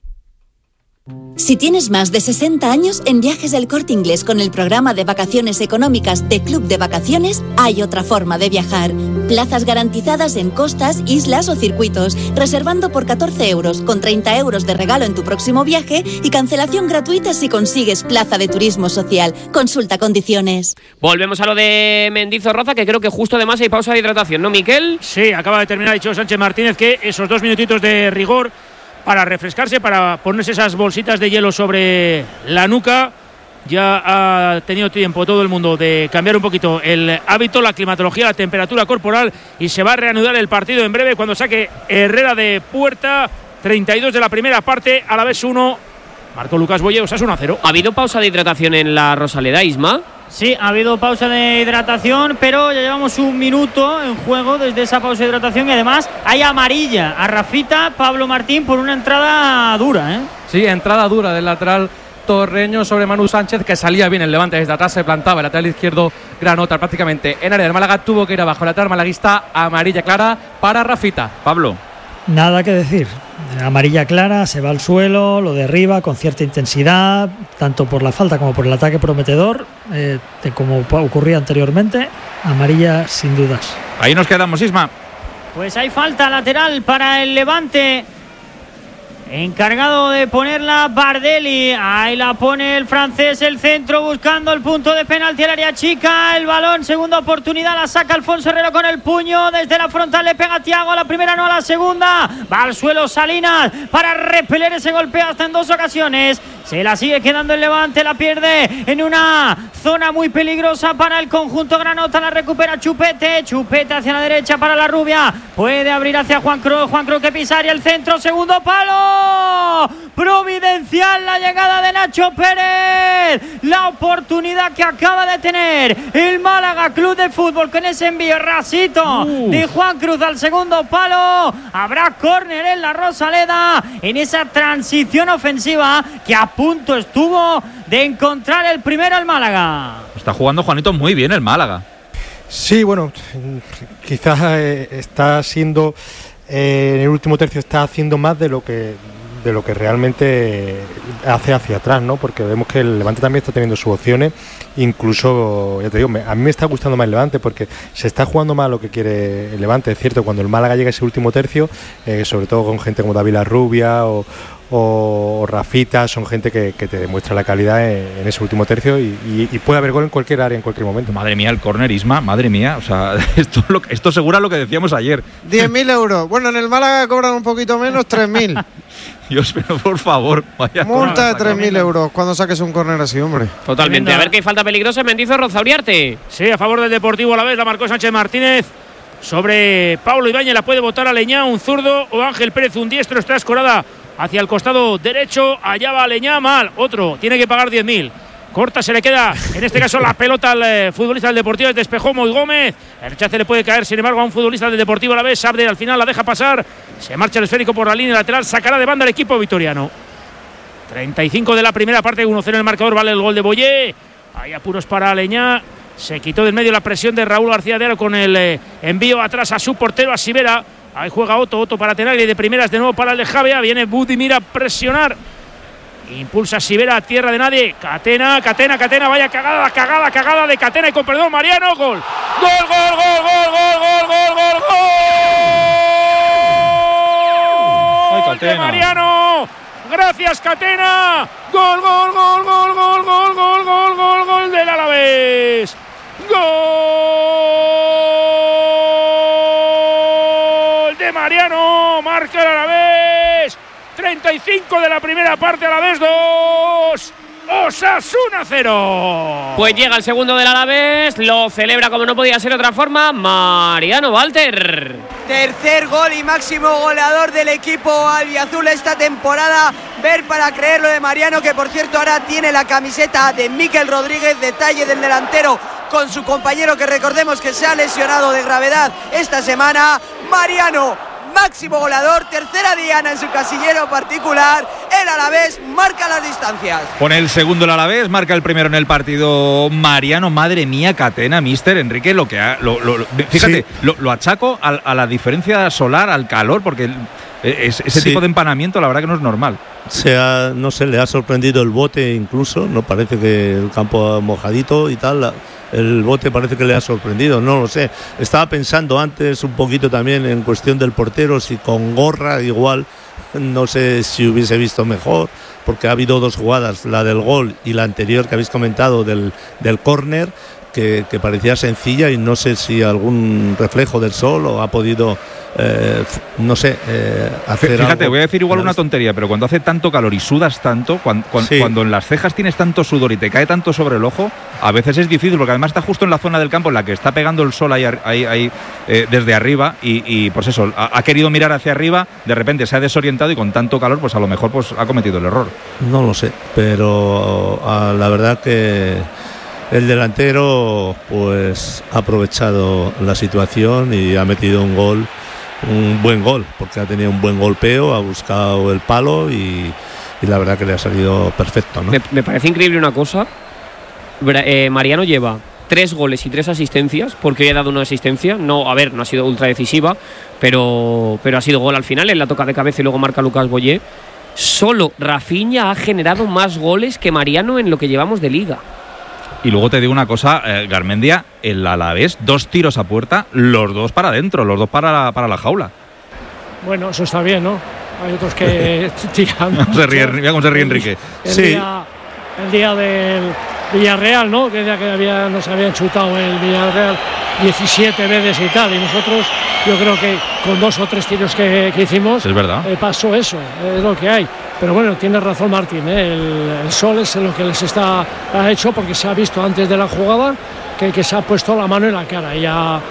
Speaker 16: Si tienes más de 60 años, en Viajes del Corte Inglés con el programa de vacaciones económicas de Club de Vacaciones hay otra forma de viajar. Plazas garantizadas en costas, islas o circuitos, reservando por 14 euros, con 30 euros de regalo en tu próximo viaje y cancelación gratuita si consigues plaza de turismo social. Consulta condiciones.
Speaker 2: Volvemos a lo de Mendizorroza, que creo que justo además hay pausa de hidratación, ¿no, Miquel?
Speaker 3: Sí, acaba de terminar, ha dicho Sánchez Martínez que esos 2 minutitos de rigor para refrescarse, para ponerse esas bolsitas de hielo sobre la nuca. Ya ha tenido tiempo todo el mundo de cambiar un poquito el hábito, la climatología, la temperatura corporal, y se va a reanudar el partido en breve cuando saque Herrera de puerta. 32 de la primera parte, Alavés 1, marcó Lucas Boye, Osasuna 0.
Speaker 2: ¿Ha habido pausa de hidratación en la Rosaleda, Isma?
Speaker 10: Sí, ha habido pausa de hidratación, pero ya llevamos un minuto en juego desde esa pausa de hidratación, y además hay amarilla a Rafita Pablo Martín por una entrada dura, ¿eh?
Speaker 12: Sí, entrada dura del lateral torreño sobre Manu Sánchez, que salía bien el Levante, desde atrás se plantaba el lateral izquierdo Granota prácticamente en área del Málaga, tuvo que ir abajo el lateral malaguista, amarilla clara para Rafita.
Speaker 1: Pablo.
Speaker 8: Nada que decir. Amarilla clara, se va al suelo, lo derriba con cierta intensidad, tanto por la falta como por el ataque prometedor, como ocurría anteriormente. Amarilla sin dudas.
Speaker 1: Ahí nos quedamos, Isma.
Speaker 10: Pues hay falta lateral para el Levante. Encargado de ponerla Bardelli. Ahí la pone el francés, el centro, buscando el punto de penalti al área chica. El balón, segunda oportunidad, la saca Alfonso Herrero con el puño. Desde la frontal le pega a Thiago, a la primera no, a la segunda. Va al suelo Salinas para repeler ese golpeo hasta en 2 ocasiones. Se la sigue quedando el Levante, la pierde en una zona muy peligrosa para el conjunto Granota. La recupera Chupete. Chupete hacia la derecha para la rubia. Puede abrir hacia Juan Cruz. Juan Cruz que pisar y el centro, segundo palo. Providencial la llegada de Nacho Pérez. La oportunidad que acaba de tener el Málaga Club de Fútbol con ese envío rasito de Juan Cruz al segundo palo. Habrá córner en la Rosaleda en esa transición ofensiva que a punto estuvo de encontrar el primero el Málaga.
Speaker 1: Está jugando Juanito muy bien el Málaga.
Speaker 6: Sí, bueno, quizás está siendo en el último tercio está haciendo más de lo que de lo que realmente hace hacia atrás, ¿no? Porque vemos que el Levante también está teniendo sus opciones, incluso, ya te digo, a mí me está gustando más el Levante porque se está jugando más lo que quiere el Levante. Es cierto, cuando el Málaga llega a ese último tercio, sobre todo con gente como David Larrubia o Rafita, son gente que te demuestra la calidad en ese último tercio y puede haber gol en cualquier área, en cualquier momento.
Speaker 1: Madre mía, el córner, Isma, madre mía, o sea, esto segura lo que decíamos ayer.
Speaker 5: 10.000 euros. Bueno, en el Málaga cobran un poquito menos, 3.000.
Speaker 1: Dios, pero por favor, vaya.
Speaker 5: Multa de 3.000 euros cuando saques un córner así, hombre.
Speaker 2: Totalmente. A ver qué falta peligrosa en Mendizorroza, Uriarte.
Speaker 3: Sí, a favor del Deportivo Alavés, la marcó Sánchez Martínez. Sobre Pablo Ibáñez la puede botar a Leñá, un zurdo, o Ángel Pérez, un diestro, está escorada hacia el costado derecho, allá va Leñá, mal, otro, tiene que pagar 10.000. Corta, se le queda, en este caso, la pelota al futbolista del Deportivo, despejó Moy Gómez, el rechace le puede caer, sin embargo, a un futbolista del Deportivo Alavés, Abde al final la deja pasar, se marcha el esférico por la línea lateral, sacará de banda el equipo vitoriano. 35 de la primera parte, 1-0 en el marcador, vale el gol de Boyé, hay apuros para Leñá, se quitó del medio la presión de Raúl García de Aro con el envío atrás a su portero, a Sivera. Ahí juega Otto para Tenaglia y de primeras de nuevo para el de Javea. Viene Budimir a presionar. Impulsa Sivera a tierra de nadie. Catena. Vaya cagada de Catena y con perdón Mariano. Gol. Gol.
Speaker 1: Ay, Catena.
Speaker 3: De Mariano. Gracias, Catena. Gol del Alavés. Gol de Mariano, marca el Alavés. 35 de la primera parte, Alavés 2, Osasuna 0.
Speaker 2: Pues llega el segundo del Alavés, lo celebra como no podía ser de otra forma, Mariano Walter.
Speaker 13: Tercer gol y máximo goleador del equipo albiazul esta temporada. Ver para creer lo de Mariano, que por cierto ahora tiene la camiseta de Mikel Rodríguez, detalle del delantero con su compañero, que recordemos que se ha lesionado de gravedad esta semana. Mariano, máximo goleador, tercera diana en su casillero particular. El Alavés marca las distancias.
Speaker 1: Pone el segundo el Alavés, marca el primero en el partido Mariano. Madre mía, Catena, mister Enrique, fíjate, sí. lo achaco a la diferencia solar, al calor, porque ese tipo de empanamiento la verdad que no es normal.
Speaker 11: No sé, le ha sorprendido el bote incluso, no parece que el campo mojadito y tal. El bote parece que le ha sorprendido, no lo sé. Estaba pensando antes un poquito también en cuestión del portero, si con gorra igual, no sé si hubiese visto mejor, porque ha habido dos jugadas, la del gol y la anterior que habéis comentado del córner, que parecía sencilla y no sé si algún reflejo del sol o ha podido, hacer
Speaker 1: Fíjate,
Speaker 11: algo.
Speaker 1: voy a decir igual una tontería, pero cuando hace tanto calor y sudas tanto, cuando en las cejas tienes tanto sudor y te cae tanto sobre el ojo, a veces es difícil, porque además está justo en la zona del campo en la que está pegando el sol ahí desde arriba y pues eso, ha querido mirar hacia arriba, de repente se ha desorientado y con tanto calor pues a lo mejor pues ha cometido el error.
Speaker 11: No lo sé, pero la verdad que el delantero pues ha aprovechado la situación y ha metido un buen gol, porque ha tenido un buen golpeo, ha buscado el palo y la verdad que le ha salido perfecto, ¿no?
Speaker 2: Me parece increíble una cosa. Mariano lleva 3 goles y 3 asistencias, porque hoy ha dado una asistencia. No ha sido ultra decisiva, pero ha sido gol al final, en la toca de cabeza y luego marca Lucas Boyé. Solo Rafinha ha generado más goles que Mariano en lo que llevamos de liga.
Speaker 1: Y luego te digo una cosa, Garmendia, el Alavés, 2 tiros a puerta, los 2 para adentro, los 2 para la jaula.
Speaker 7: Bueno, eso está bien, ¿no? Hay otros que tiran.
Speaker 1: Mira cómo se ríe Enrique.
Speaker 7: El día del Villarreal, ¿no? Que nos habían chutado el Villarreal 17 veces y tal, y nosotros, yo creo que con 2 o 3 tiros que hicimos,
Speaker 1: es verdad.
Speaker 7: Pasó eso, es lo que hay. Pero bueno, tiene razón Martín, el sol es lo que ha hecho, porque se ha visto antes de la jugada que se ha puesto la mano en la cara y a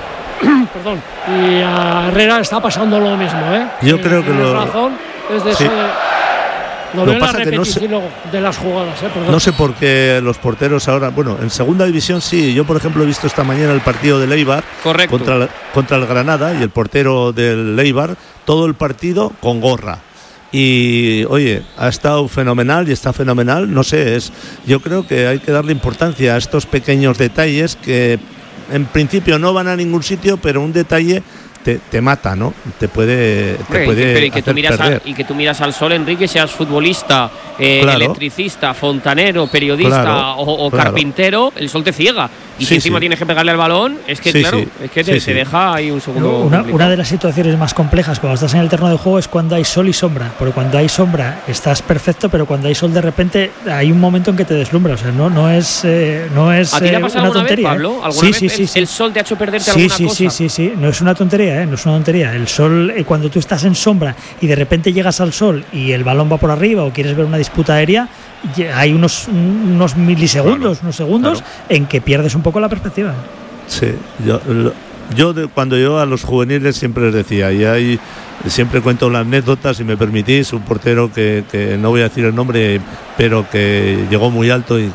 Speaker 7: Herrera está pasando lo mismo, ¿eh?
Speaker 11: Yo creo que
Speaker 7: razón es de eso de lo veo en la repetición de las jugadas,
Speaker 11: no sé por qué los porteros ahora, bueno, en segunda división sí, yo por ejemplo he visto esta mañana el partido del Eibar contra el Granada, y el portero del Eibar todo el partido con gorra. Y oye, ha estado fenomenal y está fenomenal, no sé, yo creo que hay que darle importancia a estos pequeños detalles que en principio no van a ningún sitio, pero un detalle te mata, ¿no? Te puede
Speaker 2: y que tú miras al sol, Enrique, seas futbolista, electricista, fontanero, periodista o carpintero, el sol te ciega. Y si encima tienes que pegarle al balón, es que te deja ahí un segundo.
Speaker 8: Una de las situaciones más complejas cuando estás en el terreno de juego es cuando hay sol y sombra. Porque cuando hay sombra estás perfecto, pero cuando hay sol de repente hay un momento en que te deslumbra. O sea, no es
Speaker 2: ¿A ti te ha pasado
Speaker 8: una tontería,
Speaker 2: vez, Pablo? ¿Alguna vez el sol te ha hecho perderte alguna cosa?
Speaker 8: Sí. No es una tontería, no es una tontería. El sol, cuando tú estás en sombra y de repente llegas al sol y el balón va por arriba o quieres ver una disputa aérea, hay unos milisegundos, unos segundos en que pierdes un poco la perspectiva.
Speaker 11: Sí, cuando yo a los juveniles siempre les decía, siempre cuento la anécdota, si me permitís, un portero que no voy a decir el nombre, pero que llegó muy alto y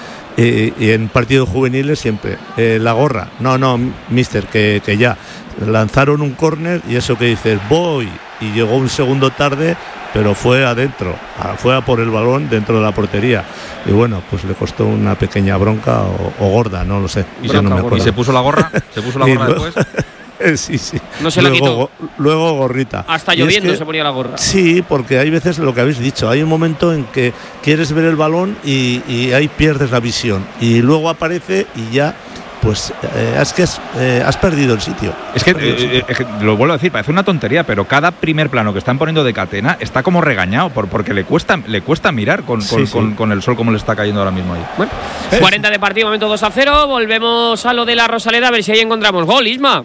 Speaker 11: en partidos juveniles siempre, la gorra, no, mister, que ya lanzaron un córner y eso que dices, voy, y llegó un segundo tarde, pero fue adentro, fue a por el balón dentro de la portería. Y bueno, pues le costó una pequeña bronca o gorda, no lo sé.
Speaker 1: ¿Y se puso la gorra? ¿Se puso la gorra después?
Speaker 11: Sí.
Speaker 2: No se la quitó.
Speaker 11: Luego gorrita.
Speaker 2: Hasta lloviendo se ponía la gorra.
Speaker 11: Sí, porque hay veces lo que habéis dicho, hay un momento en que quieres ver el balón y ahí pierdes la visión. Y luego aparece y ya, pues es que has perdido el sitio.
Speaker 1: Es que lo vuelvo a decir, parece una tontería, pero cada primer plano que están poniendo de Catena está como regañado porque le cuesta mirar con el sol como le está cayendo ahora mismo ahí.
Speaker 2: Bueno, 40 de partido, momento 2-0. Volvemos a lo de la Rosaleda, a ver si ahí encontramos gol, Isma.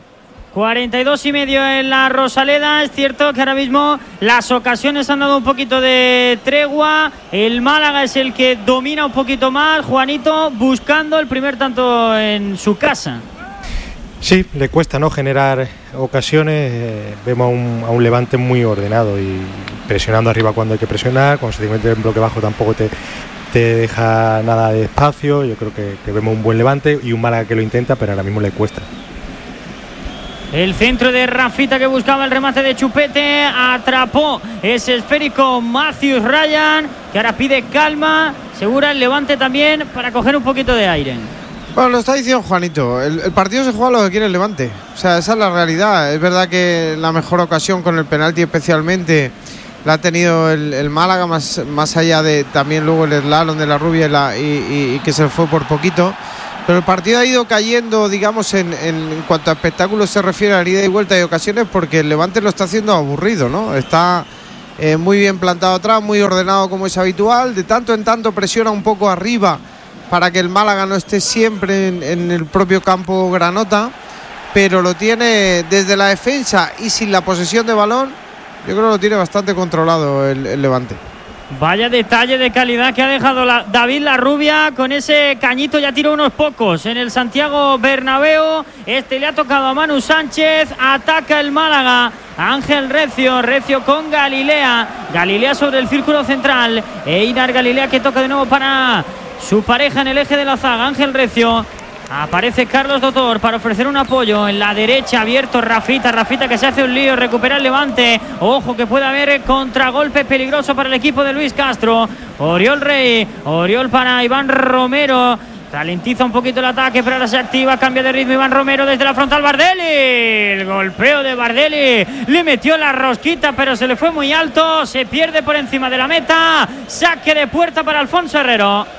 Speaker 10: 42,5 en la Rosaleda. Es cierto que ahora mismo las ocasiones han dado un poquito de tregua. El Málaga es el que domina un poquito más. Juanito buscando el primer tanto en su casa.
Speaker 6: Sí, le cuesta, ¿no?, generar ocasiones. Vemos a un Levante muy ordenado y presionando arriba cuando hay que presionar. Consecuentemente en bloque bajo tampoco te deja nada de espacio. Yo creo que vemos un buen Levante y un Málaga que lo intenta, pero ahora mismo le cuesta.
Speaker 10: El centro de Rafita que buscaba el remate de Chupete. Atrapó ese esférico Matthews Ryan, que ahora pide calma. Segura el Levante también para coger un poquito de aire.
Speaker 5: Bueno, lo está diciendo Juanito. El partido se juega lo que quiere el Levante. O sea, esa es la realidad. Es verdad que la mejor ocasión con el penalti especialmente la ha tenido el Málaga, más allá de también luego el slalom de la Rubia y que se fue por poquito. Pero el partido ha ido cayendo, digamos, en cuanto a espectáculos se refiere a la ida y vuelta de ocasiones, porque el Levante lo está haciendo aburrido, ¿no? Está muy bien plantado atrás, muy ordenado como es habitual. De tanto en tanto presiona un poco arriba para que el Málaga no esté siempre en el propio campo granota, pero lo tiene desde la defensa y sin la posesión de balón. Yo creo que lo tiene bastante controlado el Levante.
Speaker 10: Vaya detalle de calidad que ha dejado David Larrubia con ese cañito. Ya tiró unos pocos en el Santiago Bernabéu. Le ha tocado a Manu Sánchez. Ataca el Málaga. Ángel Recio con Galilea sobre el círculo central. Einar Galilea que toca de nuevo para su pareja en el eje de la zaga, Ángel Recio. Aparece Carlos Dotor para ofrecer un apoyo en la derecha, abierto Rafita que se hace un lío, recupera el Levante. Ojo que puede haber contragolpe peligroso para el equipo de Luis Castro. Oriol para Iván Romero. Ralentiza un poquito el ataque, pero ahora se activa, cambia de ritmo Iván Romero desde la frontal. Bardelli, el golpeo de Bardelli, le metió la rosquita, pero se le fue muy alto, se pierde por encima de la meta. Saque de puerta para Alfonso Herrero.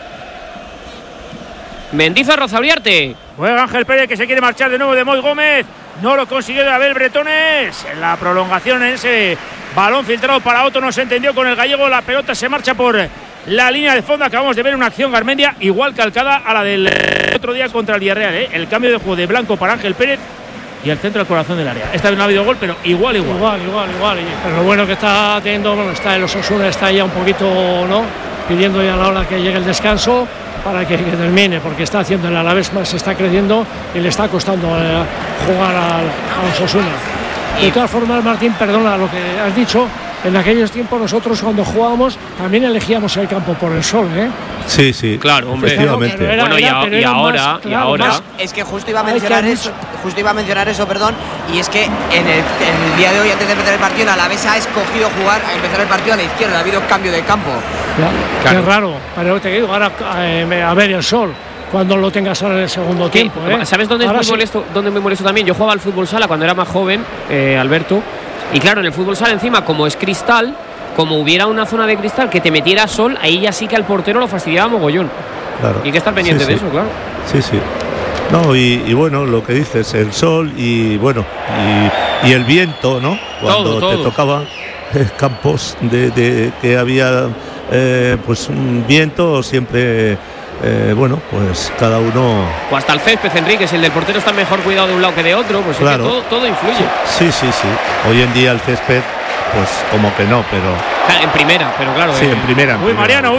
Speaker 2: Mendizorroza, Uriarte.
Speaker 3: Juega Ángel Pérez, que se quiere marchar de nuevo de Moy Gómez. No lo consiguió de Abel Bretones. En la prolongación, en ese balón filtrado para Otto, no se entendió con el gallego. La pelota se marcha por la línea de fondo. Acabamos de ver una acción Garmendia igual calcada a la del otro día contra el Villarreal, ¿eh? El cambio de juego de Blanco para Ángel Pérez y el centro al corazón del área. Esta vez no ha habido gol, pero igual.
Speaker 7: Pero lo bueno que está teniendo, está el Osasuna, está ya un poquito, ¿no?, pidiendo ya a la hora que llegue el descanso para que termine, porque está haciendo el Alavés más, está creciendo y le está costando jugar a Osasuna. De todas formas, Martín, perdona lo que has dicho. En aquellos tiempos nosotros cuando jugábamos también elegíamos el campo por el sol, ¿eh?
Speaker 11: Sí,
Speaker 2: claro, hombre.
Speaker 11: Efectivamente.
Speaker 2: Bueno, y ahora.
Speaker 13: Es que justo iba a mencionar eso, perdón, y es que en el día de hoy, antes de empezar el partido, el Alavés ha escogido empezar el partido a la izquierda. Ha habido cambio de campo.
Speaker 7: Claro. Qué raro, pero te digo, ahora a ver el sol. cuando lo tengas ahora en el segundo tiempo.
Speaker 2: ¿Sabes dónde
Speaker 7: ahora
Speaker 2: es muy molesto? ¿Dónde me molesto también? Yo jugaba al fútbol sala cuando era más joven, Alberto, y claro, en el fútbol sala encima, como es cristal, como hubiera una zona de cristal que te metiera sol, ahí ya sí que al portero lo fastidiaba mogollón.
Speaker 11: Claro.
Speaker 2: Y hay que estar pendiente de eso, claro.
Speaker 11: Sí. No, y bueno, lo que dices, el sol y bueno, y el viento, ¿no? Cuando
Speaker 2: todo.
Speaker 11: te tocaba campos de que había pues un viento siempre, bueno, pues cada uno.
Speaker 2: O hasta el césped, Enrique, si el del portero está mejor cuidado de un lado que de otro, pues
Speaker 11: claro.
Speaker 2: Es que todo influye.
Speaker 11: Sí. Hoy en día el césped, pues como que no, pero.
Speaker 2: En primera, pero claro.
Speaker 11: Sí, en primera.
Speaker 3: Uy, Mariano.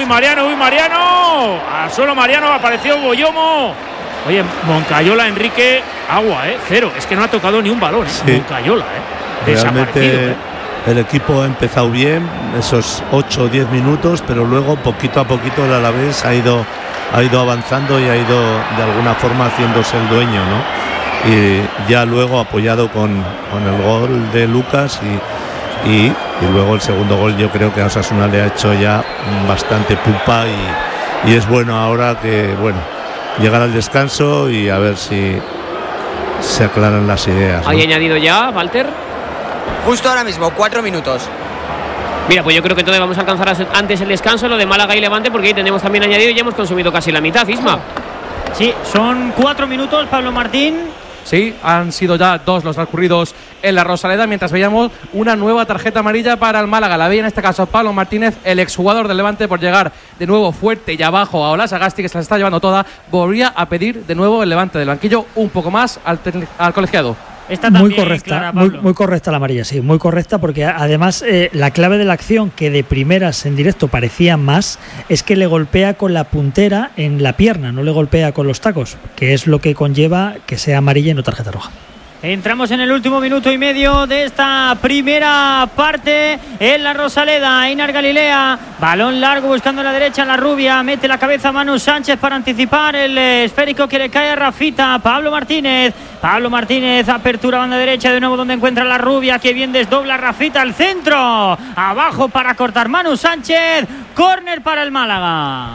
Speaker 3: Solo Mariano apareció Boyomo. Oye, Moncayola, Enrique, agua, cero. Es que no ha tocado ni un balón,
Speaker 11: Sí.
Speaker 3: Moncayola,
Speaker 11: Realmente
Speaker 3: desaparecido.
Speaker 11: el equipo ha empezado bien, esos 8 o 10 minutos, pero luego poquito a poquito el Alavés ha ido avanzando y ha ido de alguna forma haciéndose el dueño, ¿no? Y ya luego apoyado con el gol de Lucas y luego el segundo gol, yo creo que a Osasuna le ha hecho ya bastante pulpa y es bueno ahora que, llegar al descanso y a ver si se aclaran las ideas, ¿no?
Speaker 2: ¿Hay añadido ya, Walter?
Speaker 13: Justo ahora mismo, 4 minutos.
Speaker 2: Mira, pues yo creo que entonces vamos a alcanzar antes el descanso, lo de Málaga y Levante, porque ahí tenemos también añadido y ya hemos consumido casi la mitad, Isma.
Speaker 10: Sí, son 4 minutos, Pablo Martín.
Speaker 12: Sí, han sido ya 2 los transcurridos en la Rosaleda, mientras veíamos una nueva tarjeta amarilla para el Málaga. La veía en este caso Pablo Martínez, el exjugador del Levante, por llegar de nuevo fuerte y abajo a Olas Sagasti, que se la está llevando toda. Volvía a pedir de nuevo el Levante del banquillo un poco más al colegiado.
Speaker 8: Muy correcta, muy correcta la amarilla, sí, muy correcta, porque además la clave de la acción, que de primeras en directo parecía más, es que le golpea con la puntera en la pierna, no le golpea con los tacos, que es lo que conlleva que sea amarilla y no tarjeta roja.
Speaker 10: Entramos en el último minuto y medio de esta primera parte en la Rosaleda. Einar Galilea, balón largo buscando a la derecha, la rubia, mete la cabeza Manu Sánchez para anticipar el esférico que le cae a Rafita. Pablo Martínez, apertura banda derecha de nuevo donde encuentra la rubia, que bien desdobla Rafita al centro, abajo para cortar Manu Sánchez, córner para el Málaga.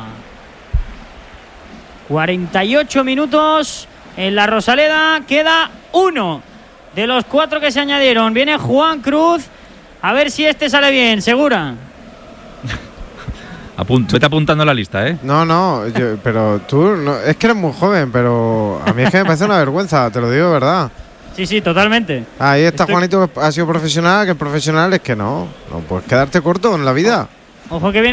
Speaker 10: 48 minutos en la Rosaleda, queda uno de los 4 que se añadieron. Viene Juan Cruz, a ver si este sale bien. ¿Segura?
Speaker 1: Vete apuntando la lista, ¿eh?
Speaker 5: No, pero tú, es que eres muy joven, pero a mí es que me parece una vergüenza, te lo digo de verdad.
Speaker 10: Sí, totalmente.
Speaker 5: Ahí está Juanito, que ha sido profesional, que el profesional es que no puedes quedarte corto en la vida.
Speaker 10: Ojo que viene